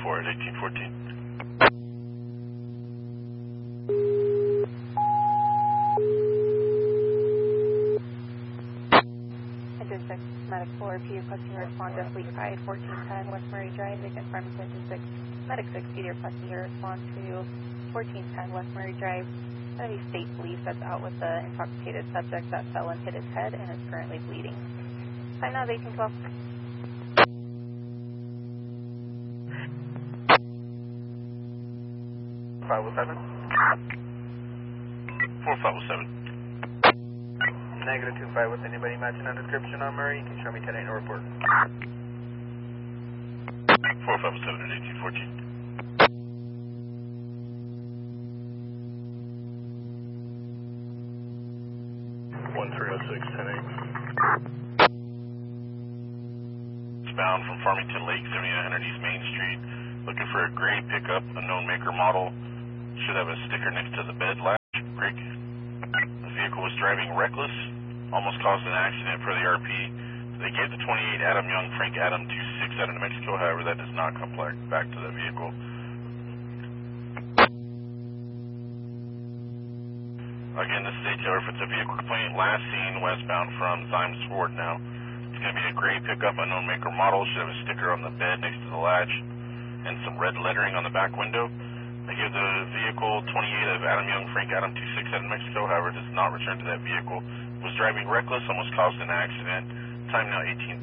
4 at 1814. District Medic 4, P requesting a respond to Fleet Pride 1410 West Murray Drive, vacant Farmington 6. Medic 6, P requesting a response to 1410 West Murray Drive. Going to be state police that's out with the intoxicated subject that fell and hit his head and is currently bleeding. Time now is 1812. 507. 4507. Negative 25 with anybody matching that description on Murray. You can show me 10-8 no report. 4507 at 1814. Bound from Farmington Lake, 7900 East Main Street, looking for a gray pickup, unknown maker model. Should have a sticker next to the bed latch. Break. The vehicle was driving reckless, almost caused an accident per the RP. They gave the 28 Adam Young, Frank Adam 26 out of New Mexico. However, that does not come back to the vehicle. Again, this is ATL reference a vehicle complaint last seen westbound from Zimes Ford now. It's going to be a gray pickup, unknown maker model. Should have a sticker on the bed next to the latch and some red lettering on the back window. They gave the vehicle 28 of Adam Young, Frank Adam 26 out of New Mexico. However, does not return to that vehicle. Was driving reckless, almost caused an accident. Time now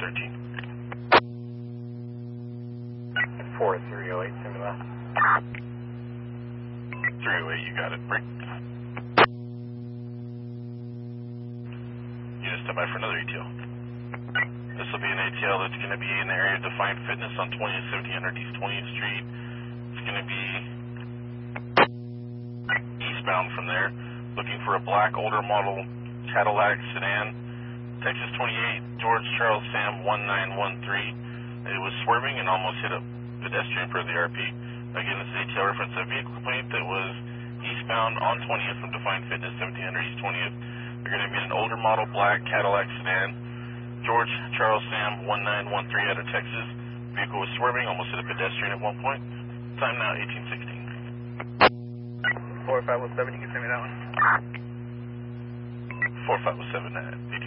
1813. 4308, send me that. 308, you got it. Break. Unit stand by for another ATL. This will be an ATL that's going to be in the area of Defined Fitness on 20th, 1700 East 20th Street. It's going to be eastbound from there, looking for a black older model Cadillac sedan, Texas 28, George Charles Sam 1913. It was swerving and almost hit a pedestrian per the RP. Again, this is ATL reference a vehicle complaint that was eastbound on 20th from Defined Fitness, 1700 East 20th. They're going to be an older model black Cadillac sedan, George Charles Sam 1913 out of Texas. Vehicle was swerving, almost hit a pedestrian at one point. Time now 1816. 4507, you can send me that one. 4507 at 1816.